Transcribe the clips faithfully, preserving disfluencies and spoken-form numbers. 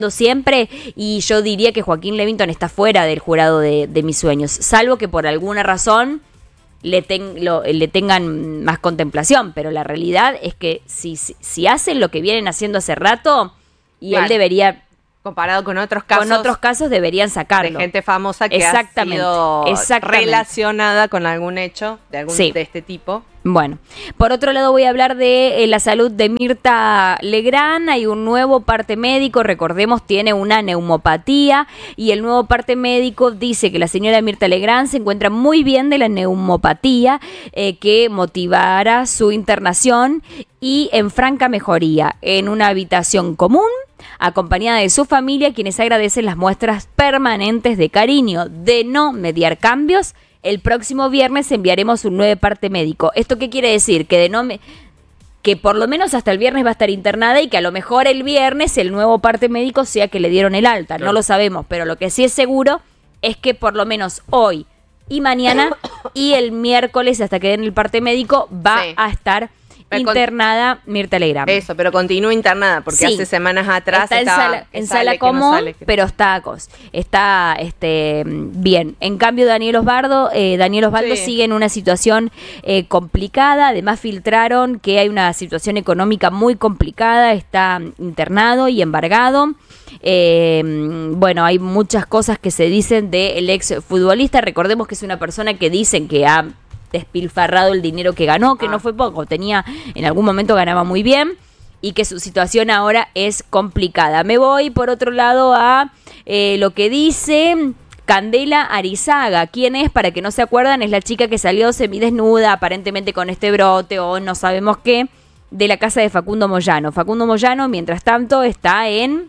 siempre, y yo diría que Joaquín Levington está fuera del jurado de, de mis sueños, salvo que por alguna razón le, ten, lo, le tengan más contemplación, pero la realidad es que si, si, si hacen lo que vienen haciendo hace rato, y claro, él debería... Comparado con otros casos. Con otros casos deberían sacarlo. De gente famosa que ha sido relacionada con algún hecho de, algún, sí. de este tipo. Bueno, por otro lado voy a hablar de eh, la salud de Mirta Legrand. Hay un nuevo parte médico, recordemos, tiene una neumopatía y el nuevo parte médico dice que la señora Mirta Legrand se encuentra muy bien de la neumopatía, eh, que motivará su internación y en franca mejoría en una habitación común, acompañada de su familia, quienes agradecen las muestras permanentes de cariño. De no mediar cambios, el próximo viernes enviaremos un nuevo parte médico. ¿Esto qué quiere decir? Que de no me... que por lo menos hasta el viernes va a estar internada y que a lo mejor el viernes el nuevo parte médico sea que le dieron el alta. Claro. No lo sabemos, pero lo que sí es seguro es que por lo menos hoy y mañana y el miércoles hasta que den el parte médico va sí. a estar internada Mirta Legrand. Eso, pero continúa internada porque sí. hace semanas atrás está estaba, en sala, en sala común, no sale, pero está está este bien. En cambio Daniel Osvaldo, eh, Daniel Osvaldo sí. sigue en una situación eh, complicada. Además filtraron que hay una situación económica muy complicada. Está internado y embargado. Eh, bueno, hay muchas cosas que se dicen del ex futbolista. Recordemos que es una persona que dicen que ha despilfarrado el dinero que ganó, que ah. no fue poco, tenía, en algún momento ganaba muy bien y que su situación ahora es complicada. Me voy por otro lado a eh, lo que dice Candela Arizaga. ¿Quién es? Para que no se acuerdan, es la chica que salió semidesnuda, aparentemente con este brote o no sabemos qué, de la casa de Facundo Moyano. Facundo Moyano, mientras tanto, está en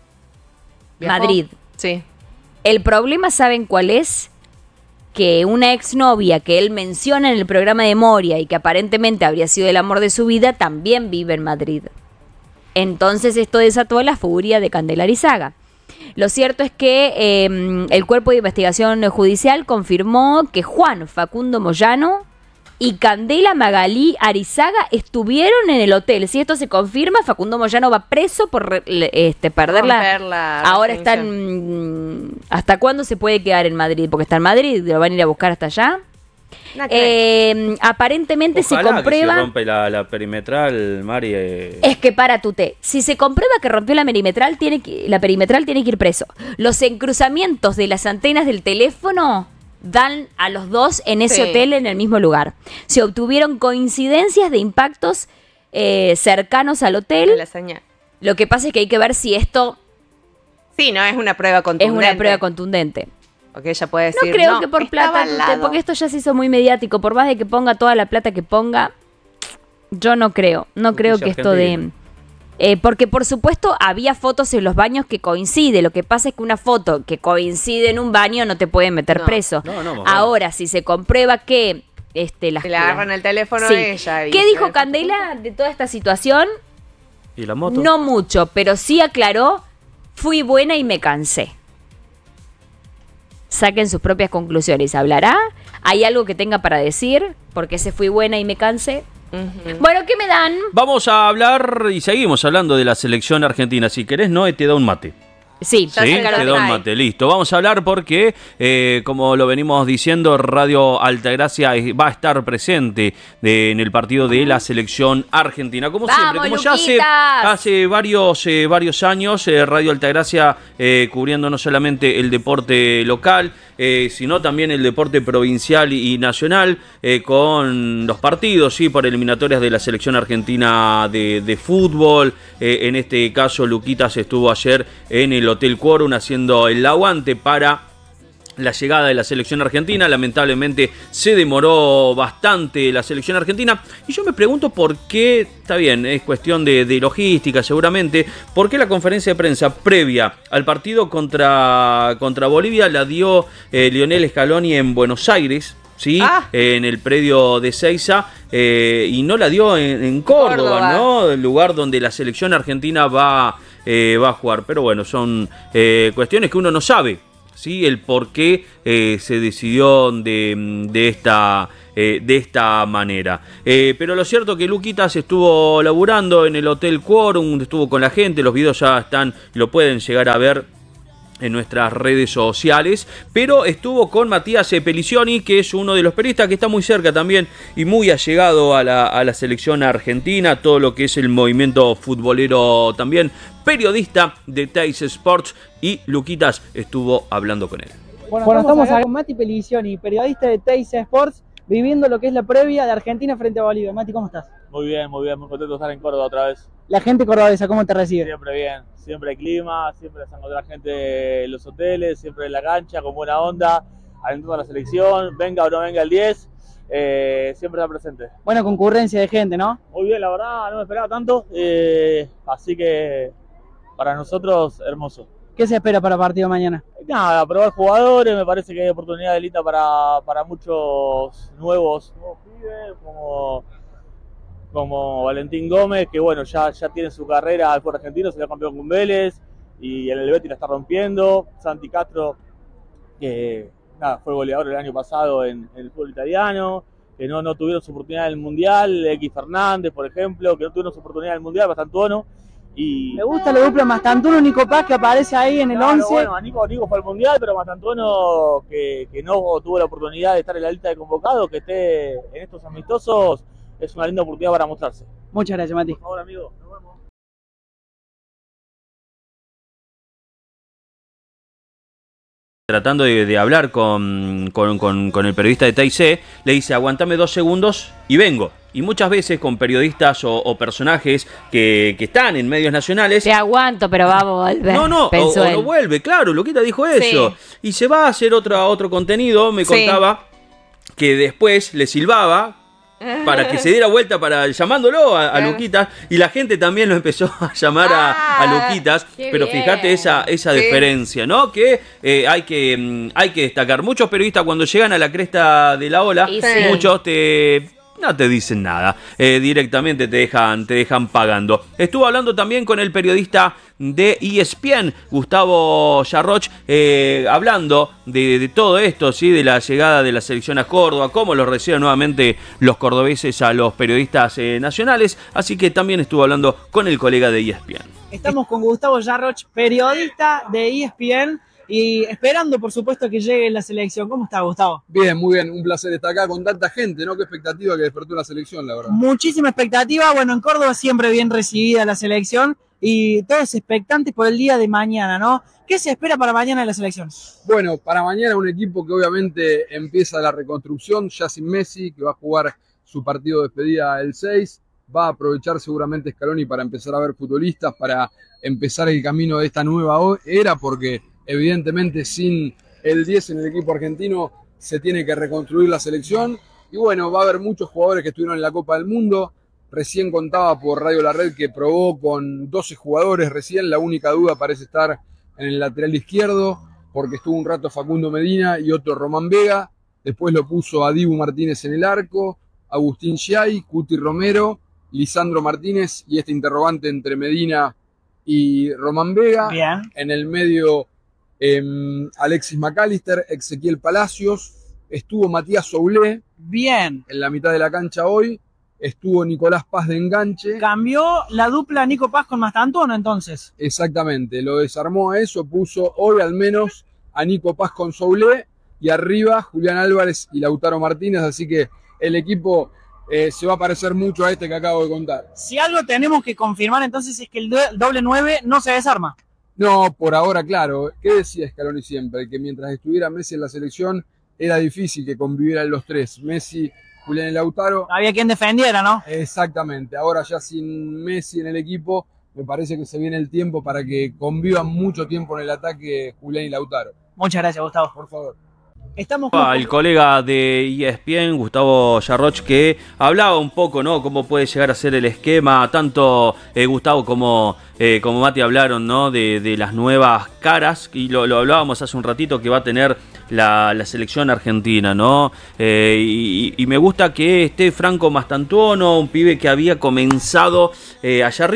¿Viajó? Madrid. Sí. El problema, ¿saben cuál es? Que una exnovia que él menciona en el programa de Moria y que aparentemente habría sido el amor de su vida, también vive en Madrid. Entonces esto desató la furia de Candela Arizaga. Lo cierto es que eh, el Cuerpo de Investigación Judicial confirmó que Juan Facundo Moyano y Candela Magalí Arizaga estuvieron en el hotel. Si esto se confirma, Facundo Moyano va preso por este, perder la... la Ahora están... ¿Hasta cuándo se puede quedar en Madrid? Porque está en Madrid, lo van a ir a buscar hasta allá. No eh, aparentemente Ojalá se comprueba... que se rompe la, la perimetral, Mari. Eh... Es que para tuté. Si se comprueba que rompió la perimetral, tiene que, la perimetral tiene que ir preso. Los encruzamientos de las antenas del teléfono dan a los dos en ese sí. hotel en el mismo lugar. Se obtuvieron coincidencias de impactos eh, cercanos al hotel. La señal. Lo que pasa es que hay que ver si esto... Sí, no es una prueba contundente. Es una prueba contundente. Porque ella puede decir, no creo no, que por plata, porque esto ya se hizo muy mediático. Por más de que ponga toda la plata que ponga, yo no creo. No creo que esto de... Eh, porque por supuesto había fotos en los baños que coincide. Lo que pasa es que una foto que coincide en un baño no te puede meter no, preso. No, no, Ahora, si se comprueba que... Este, las, se le agarran el teléfono sí. a ella. ¿Qué dijo Candela de toda esta situación? ¿Y la moto? No mucho, pero sí aclaró, fui buena y me cansé. Saquen sus propias conclusiones. ¿Hablará? ¿Hay algo que tenga para decir? Porque se fui buena y me cansé. Uh-huh. Bueno, ¿qué me dan? Vamos a hablar y seguimos hablando de la selección argentina. Si querés, Noé, te da un mate. Sí, ya ¿Sí? te da un mate, listo. Vamos a hablar porque, eh, como lo venimos diciendo, Radio Altagracia va a estar presente de, en el partido de la selección argentina. Como ¡Vamos, siempre, como Luquitas! ya hace, hace varios, eh, varios años, eh, Radio Altagracia eh, cubriendo no solamente el deporte local, eh, sino también el deporte provincial y, y nacional, eh, con los partidos, sí, por eliminatorias de la selección argentina de, de fútbol. Eh, en este caso, Luquitas estuvo ayer en el Hotel Quórum haciendo el aguante para la llegada de la selección argentina. Lamentablemente se demoró bastante la selección argentina y yo me pregunto por qué, está bien, es cuestión de, de logística seguramente, por qué la conferencia de prensa previa al partido contra, contra Bolivia la dio eh, Lionel Scaloni en Buenos Aires, ¿sí? Ah. Eh, en el predio de Seiza, eh, y no la dio en, en Córdoba, Córdoba, ¿no? El lugar donde la selección argentina va, eh, va a jugar. Pero bueno, son eh, cuestiones que uno no sabe ¿sí? El por qué eh, se decidió de, de esta... Eh, de esta manera. Eh, pero lo cierto es que Luquitas estuvo laburando en el Hotel Quorum, estuvo con la gente, los videos ya están, lo pueden llegar a ver en nuestras redes sociales, pero estuvo con Matías Pelicioni, que es uno de los periodistas que está muy cerca también y muy allegado a la, a la selección argentina, todo lo que es el movimiento futbolero también, periodista de Teis Sports, y Luquitas estuvo hablando con él. Bueno, bueno estamos acá con Mati Pelicioni, periodista de Teis Sports, viviendo lo que es la previa de Argentina frente a Bolivia. Mati, ¿cómo estás? Muy bien, muy bien, muy contento de estar en Córdoba otra vez. La gente cordobesa, ¿cómo te recibe? Siempre bien, siempre hay clima, siempre se encuentra gente en los hoteles, siempre en la cancha, con buena onda, alentando a la selección, venga o no venga el diez, eh, siempre está presente. Buena concurrencia de gente, ¿no? Muy bien, la verdad, no me esperaba tanto, eh, así que para nosotros, hermoso. ¿Qué se espera para el partido mañana? Nada, probar jugadores, me parece que hay oportunidad de linda para, para muchos nuevos, nuevos pibes, como, como Valentín Gómez, que bueno, ya, ya tiene su carrera al fútbol argentino, salió campeón con Vélez, y en el Betis la está rompiendo. Santi Castro, que nada, fue goleador el año pasado en, en el fútbol italiano, que no, no tuvieron su oportunidad en el Mundial, X Fernández, por ejemplo, que no tuvieron su oportunidad en el Mundial, Bastantuono. Y... Me gusta la dupla Mastantuono Nico Paz, que aparece ahí en el claro, once. Bueno, Nico, Nico fue al Mundial, pero Mastantuono, que, que no tuvo la oportunidad de estar en la lista de convocados, que esté en estos amistosos, es una linda oportunidad para mostrarse. Muchas gracias, Mati. Por favor, amigo, nos vemos. Tratando de, de hablar con, con, con, con el periodista de T I C, le dice: aguantame dos segundos y vengo. Y muchas veces con periodistas o, o personajes que, que están en medios nacionales... Te aguanto, pero vamos a volver. No, no, o, o no vuelve, claro, Luquita dijo eso. Sí. Y se va a hacer otro, otro contenido, me sí. contaba, que después le silbaba para que se diera vuelta para llamándolo a, a Luquitas, y la gente también lo empezó a llamar ah, a, a Luquitas, pero bien. Fíjate esa, esa sí. diferencia, ¿no? Que, eh, hay que hay que destacar. Muchos periodistas cuando llegan a la cresta de la ola, sí. muchos te... no te dicen nada, eh, directamente te dejan, te dejan pagando. Estuvo hablando también con el periodista de E S P N, Gustavo Yarroch, eh, hablando de, de todo esto, ¿sí? De la llegada de la selección a Córdoba, cómo lo reciben nuevamente los cordobeses a los periodistas eh, nacionales, así que también estuvo hablando con el colega de E S P N. Estamos con Gustavo Yarroch, periodista de E S P N, y esperando, por supuesto, que llegue la selección. ¿Cómo está, Gustavo? Bien, muy bien. Un placer estar acá con tanta gente, ¿no? Qué expectativa que despertó la selección, la verdad. Muchísima expectativa. Bueno, en Córdoba siempre bien recibida la selección y todos expectantes por el día de mañana, ¿no? ¿Qué se espera para mañana de la selección? Bueno, para mañana un equipo que obviamente empieza la reconstrucción, ya sin Messi, que va a jugar su partido de despedida el seis. Va a aprovechar seguramente Scaloni para empezar a ver futbolistas, para empezar el camino de esta nueva era, porque... evidentemente sin el diez en el equipo argentino se tiene que reconstruir la selección y bueno, va a haber muchos jugadores que estuvieron en la Copa del Mundo. Recién contaba por Radio La Red que probó con doce jugadores recién, la única duda parece estar en el lateral izquierdo porque estuvo un rato Facundo Medina y otro Román Vega, después lo puso a Dibu Martínez en el arco, Agustín Giai, Cuti Romero, Lisandro Martínez y este interrogante entre Medina y Román Vega. Bien. En el medio Eh, Alexis McAllister, Ezequiel Palacios, estuvo Matías Soulé, bien, en la mitad de la cancha hoy, estuvo Nicolás Paz de enganche. Cambió la dupla Nico Paz con Mastantuono entonces. Exactamente, lo desarmó a eso, puso hoy al menos a Nico Paz con Soulé y arriba Julián Álvarez y Lautaro Martínez, así que el equipo eh, se va a parecer mucho a este que acabo de contar. Si algo tenemos que confirmar entonces es que el doble nueve no se desarma. No, por ahora, claro. ¿Qué decía Scaloni siempre? Que mientras estuviera Messi en la selección era difícil que convivieran los tres. Messi, Julián y Lautaro. Había quien defendiera, ¿no? Exactamente. Ahora ya sin Messi en el equipo, me parece que se viene el tiempo para que convivan mucho tiempo en el ataque Julián y Lautaro. Muchas gracias, Gustavo. Por favor. Estamos con... El colega de E S P N, Gustavo Yarroch, que hablaba un poco, ¿no? Cómo puede llegar a ser el esquema. Tanto eh, Gustavo como, eh, como Mati hablaron, ¿no? De, de las nuevas caras. Y lo, lo hablábamos hace un ratito que va a tener la, la selección argentina, ¿no? Eh, y, y me gusta que esté Franco Mastantuono, un pibe que había comenzado eh, allá arriba.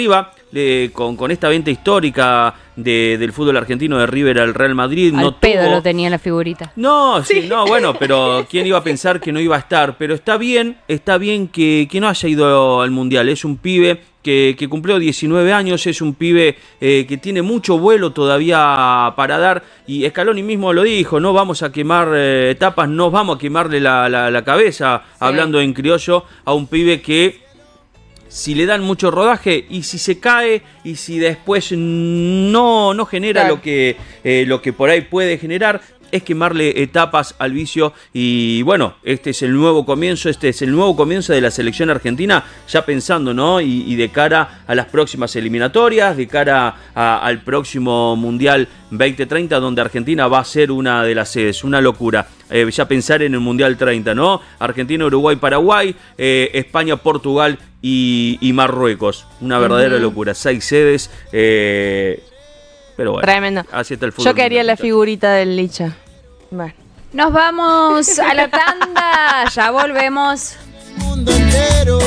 eh, con, con esta venta histórica de, del fútbol argentino de River al Real Madrid. Al no pedo tuvo... lo tenía en la figurita. No, sí, sí, no, bueno, pero ¿quién iba a pensar que no iba a estar? Pero está bien, está bien que, que no haya ido al Mundial. Es un pibe que, que cumplió diecinueve años, es un pibe eh, que tiene mucho vuelo todavía para dar, y Scaloni mismo lo dijo, no vamos a quemar eh, etapas, no vamos a quemarle la, la, la cabeza, sí. hablando en criollo, a un pibe que si le dan mucho rodaje y si se cae y si después no, no genera claro. lo que, eh, lo que por ahí puede generar, es quemarle etapas al vicio. Y bueno, este es el nuevo comienzo, este es el nuevo comienzo de la selección argentina, ya pensando, ¿no? Y, y de cara a las próximas eliminatorias, de cara a, al próximo Mundial veinte treinta, donde Argentina va a ser una de las sedes, una locura. Eh, ya pensar en el Mundial treinta, ¿no? Argentina, Uruguay, Paraguay, eh, España, Portugal y, y Marruecos. Una verdadera uh-huh. locura. Seis sedes. Eh, pero bueno, tremendo. Así está el fútbol. Yo quería la figurita del Licha. Bueno. Nos vamos a la tanda. Ya volvemos. El mundo entero.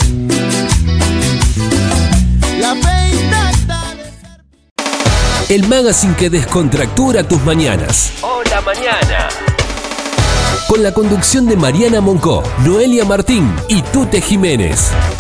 La fe intacta de ser... El magazine que descontractura tus mañanas. Hola mañana. Con la conducción de Mariana Moncó, Noelia Martín y Tute Jiménez.